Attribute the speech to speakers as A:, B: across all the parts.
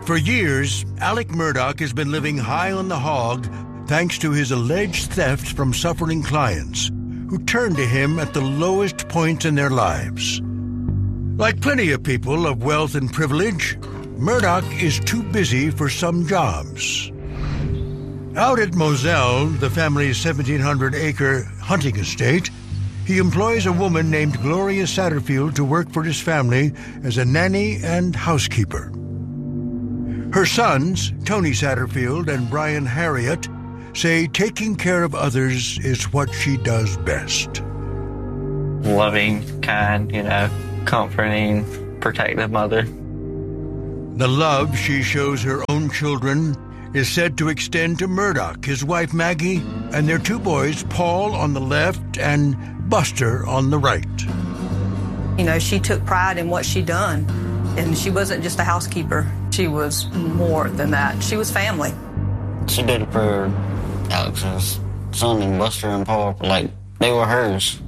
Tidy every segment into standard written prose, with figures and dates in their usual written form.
A: For years, Alec Murdaugh has been living high on the hog thanks to his alleged theft from suffering clients who turned to him at the lowest points in their lives. Like plenty of people of wealth and privilege, Murdaugh is too busy for some jobs. Out at Moselle, the family's 1,700-acre hunting estate, he employs a woman named Gloria Satterfield to work for his family as a nanny and housekeeper. Her sons, Tony Satterfield and Brian Harriott, say taking care of others is what she does best.
B: Loving, kind, comforting, protective mother.
A: The love she shows her own children is said to extend to Murdaugh, his wife Maggie, and their two boys, Paul on the left and Buster on the right.
C: She took pride in what she done, and she wasn't just a housekeeper. She was more than that. She was family.
D: She did it for Alex's son and Buster and Paul, like they were hers.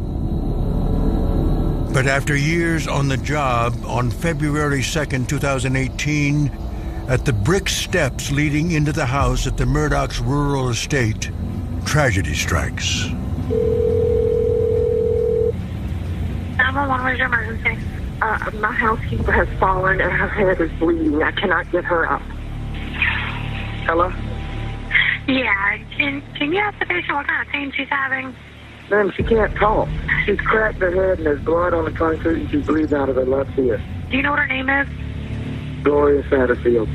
A: But after years on the job, on February 2nd, 2018, at the brick steps leading into the house at the Murdaugh's rural estate, tragedy strikes.
E: 911, where's your emergency? My housekeeper has fallen and her head is bleeding. I cannot get her up. Hello?
F: Yeah, can you ask the patient what kind of pain she's having?
E: Ma'am, she can't talk. She's cracked her head and there's blood on the concrete and she's bleeding out of her left ear.
F: Do you know what her name is?
E: Gloria Satterfield.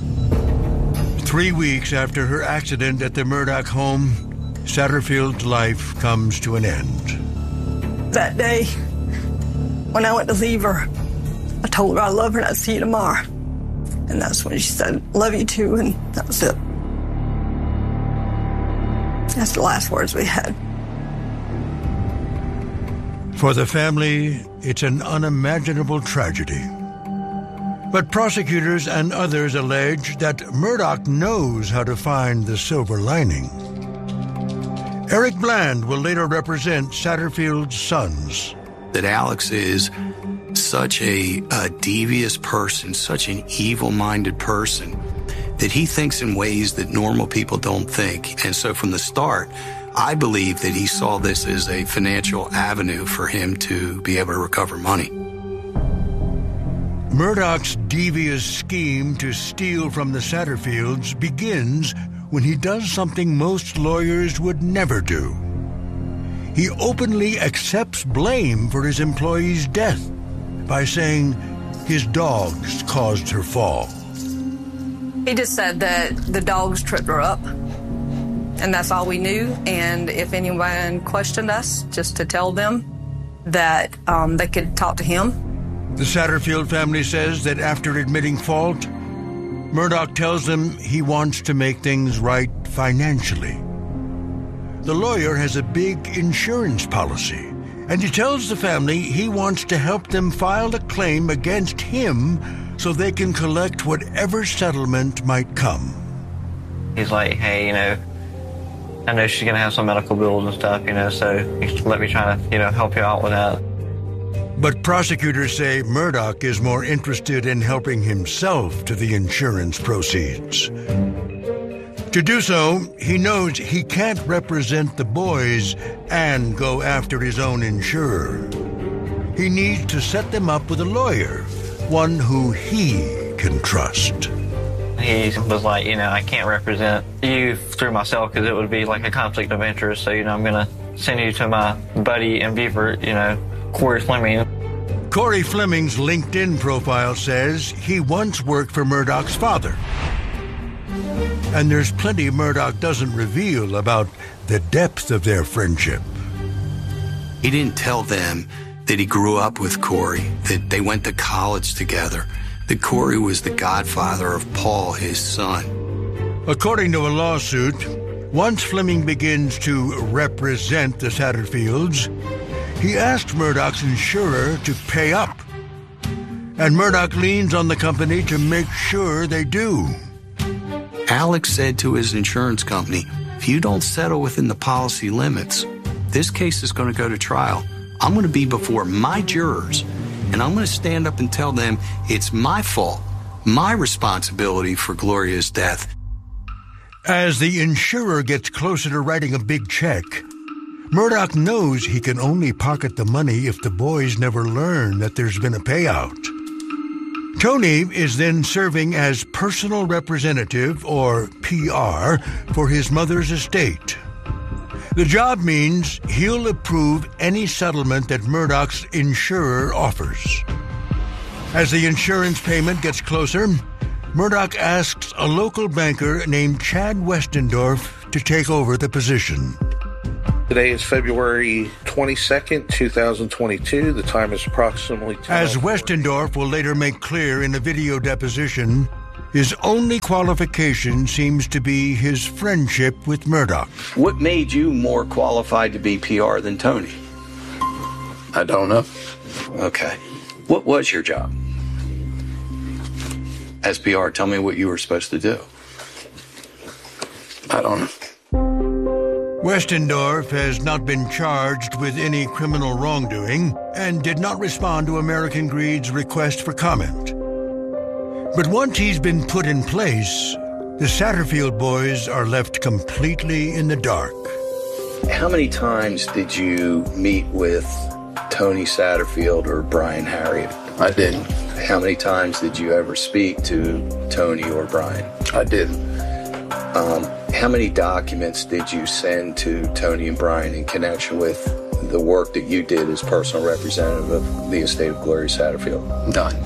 A: 3 weeks after her accident at the Murdaugh home, Satterfield's life comes to an end.
C: That day, when I went to leave her, I told her I love her and I'd see you tomorrow. And that's when she said, love you too, and that was it. That's the last words we had.
A: For the family, it's an unimaginable tragedy. But prosecutors and others allege that Murdaugh knows how to find the silver lining. Eric Bland will later represent Satterfield's sons.
G: That Alex is such a devious person, such an evil-minded person, that he thinks in ways that normal people don't think. And so from the start, I believe that he saw this as a financial avenue for him to be able to recover money.
A: Murdaugh's devious scheme to steal from the Satterfields begins when he does something most lawyers would never do. He openly accepts blame for his employee's death by saying his dogs caused her fall.
C: He just said that the dogs tripped her up, and that's all we knew. And if anyone questioned us, just to tell them that they could talk to him.
A: The Satterfield family says that after admitting fault, Murdaugh tells them he wants to make things right financially. The lawyer has a big insurance policy, and he tells the family he wants to help them file a claim against him so they can collect whatever settlement might come.
B: He's like, hey, I know she's going to have some medical bills and stuff, so let me try to, help you out with that.
A: But prosecutors say Murdaugh is more interested in helping himself to the insurance proceeds. To do so, he knows he can't represent the boys and go after his own insurer. He needs to set them up with a lawyer, one who he can trust.
B: He was like, I can't represent you through myself because it would be like a conflict of interest. So, I'm going to send you to my buddy in Beaufort, Corey Fleming.
A: Corey Fleming's LinkedIn profile says he once worked for Murdaugh's father. And there's plenty Murdaugh doesn't reveal about the depth of their friendship.
G: He didn't tell them that he grew up with Corey, that they went to college together, that Corey was the godfather of Paul, his son.
A: According to a lawsuit, once Fleming begins to represent the Satterfields, he asked Murdaugh's insurer to pay up. And Murdaugh leans on the company to make sure they do.
G: Alex said to his insurance company, if you don't settle within the policy limits, this case is going to go to trial. I'm going to be before my jurors, and I'm going to stand up and tell them it's my fault my responsibility for Gloria's death.
A: As the insurer gets closer to writing a big check, Murdoch knows he can only pocket the money if the boys never learn that there's been a payout. Tony is then serving as personal representative, or PR, for his mother's estate. The job means he'll approve any settlement that Murdoch's insurer offers. As the insurance payment gets closer, Murdoch asks a local banker named Chad Westendorf to take over the position.
H: Today is February 22nd, 2022. The time is approximately 10.
A: As Westendorf will later make clear in a video deposition, his only qualification seems to be his friendship with Murdoch.
G: What made you more qualified to be PR than Tony?
H: I don't know.
G: Okay. What was your job? As PR, tell me what you were supposed to do.
H: I don't know.
A: Westendorf has not been charged with any criminal wrongdoing and did not respond to American Greed's request for comment. But once he's been put in place, the Satterfield boys are left completely in the dark.
G: How many times did you meet with Tony Satterfield or Brian Harriet?
H: I didn't.
G: How many times did you ever speak to Tony or Brian?
H: I didn't.
G: How many documents did you send to Tony and Brian in connection with the work that you did as personal representative of the estate of Gloria Satterfield?
H: None.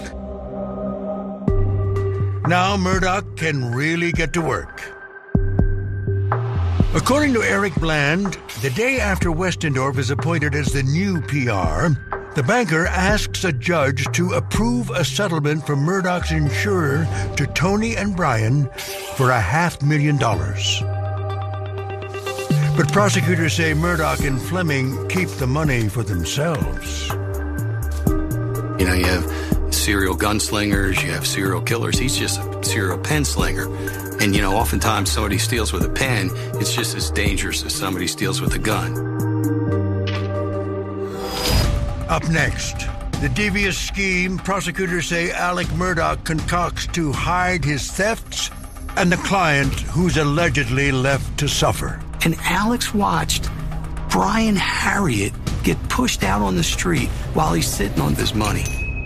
A: Now Murdoch can really get to work. According to Eric Bland, the day after Westendorf is appointed as the new PR, the banker asks a judge to approve a settlement from Murdoch's insurer to Tony and Brian for $500,000. But prosecutors say Murdoch and Fleming keep the money for themselves.
G: You know, you have serial gunslingers, you have serial killers. He's just a serial pen slinger. And, you know, oftentimes somebody steals with a pen, it's just as dangerous as somebody steals with a gun. Up next, the devious scheme prosecutors say Alec Murdoch concocts to hide his thefts and the client who's allegedly left to suffer. And Alex watched Brian Harriet get pushed out on the street while he's sitting on his money.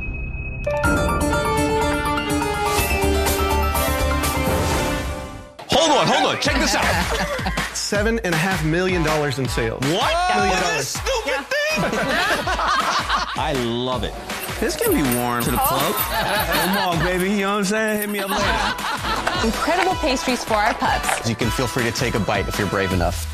I: Hold on. Check this out.
J: $7.5 million in sales.
I: What?
J: $1 million.
I: This stupid thing. I love it.
J: This can be worn to the plug. Come on, baby. You know what I'm saying? Hit me up later.
K: Incredible pastries for our pups.
I: You can feel free to take a bite if you're brave enough.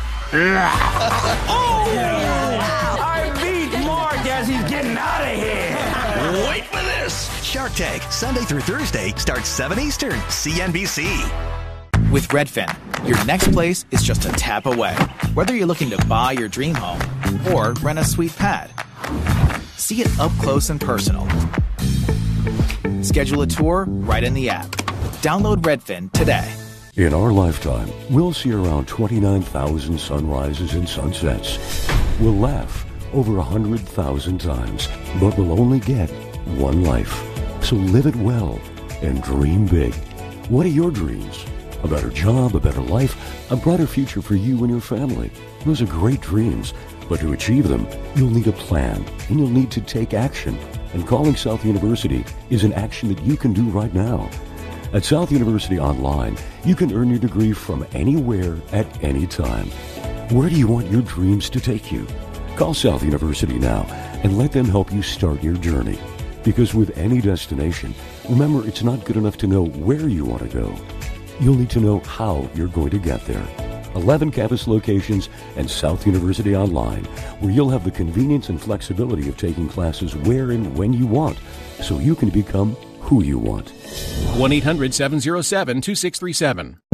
J: I beat Mark as he's getting out of here.
I: Wait for this.
L: Shark Tank, Sunday through Thursday, starts 7 Eastern, CNBC.
M: With Redfin, your next place is just a tap away. Whether you're looking to buy your dream home or rent a sweet pad, see it up close and personal. Schedule a tour right in the app. Download Redfin today.
N: In our lifetime, we'll see around 29,000 sunrises and sunsets. We'll laugh over 100,000 times, but we'll only get one life. So live it well and dream big. What are your dreams? A better job, a better life, a brighter future for you and your family. Those are great dreams, but to achieve them, you'll need a plan, and you'll need to take action. And calling South University is an action that you can do right now. At South University Online, you can earn your degree from anywhere at any time. Where do you want your dreams to take you? Call South University now and let them help you start your journey. Because with any destination, remember, it's not good enough to know where you want to go. You'll need to know how you're going to get there. 11 campus locations and South University Online, where you'll have the convenience and flexibility of taking classes where and when you want, so you can become who you want.
O: 1-800-707-2637.